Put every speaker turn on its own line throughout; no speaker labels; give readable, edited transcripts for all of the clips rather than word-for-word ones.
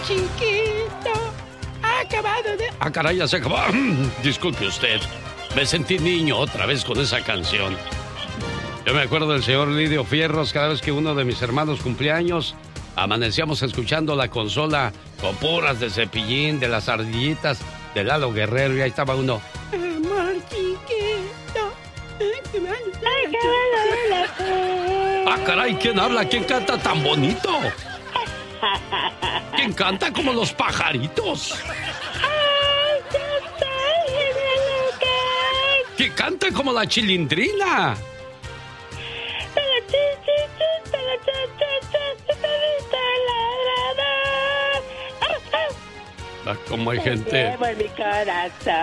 chiquito, acabado de...
Ah, caray, ya se acabó. Disculpe usted. Me sentí niño otra vez con esa canción. Yo me acuerdo del señor Lidio Fierros, cada vez que uno de mis hermanos cumplía años, amanecíamos escuchando la consola con puras de Cepillín, de las ardillitas, de Lalo Guerrero, y ahí estaba uno.
Amor chiquito,
Ah, caray, ¿quién habla? ¿Quién canta tan bonito? ¿Quién canta como los pajaritos? ¿Quién canta como la chilindrina? Ah, como hay gente.
Llevo en mi corazón.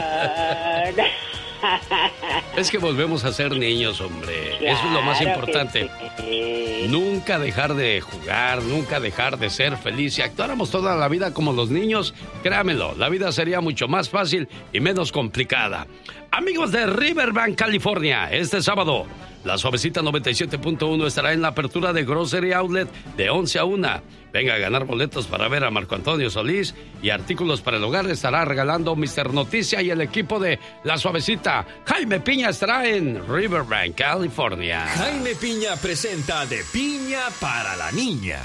Es que volvemos a ser niños, hombre.
Claro,
eso es lo más importante.
sí.
Nunca dejar de jugar, nunca dejar de ser feliz. Si actuáramos toda la vida como los niños, créamelo, la vida sería mucho más fácil y menos complicada. Amigos de Riverbank, California, este sábado, la Suavecita 97.1 estará en la apertura de Grocery Outlet de 11 a 1. Venga a ganar boletos para ver a Marco Antonio Solís y artículos para el hogar. Estará regalando Mr. Noticia y el equipo de La Suavecita. Jaime Piña estará en Riverbank, California.
Jaime Piña presenta De Piña para la Niña.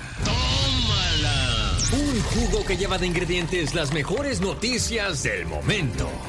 ¡Tómala! Un jugo que lleva de ingredientes las mejores noticias del momento.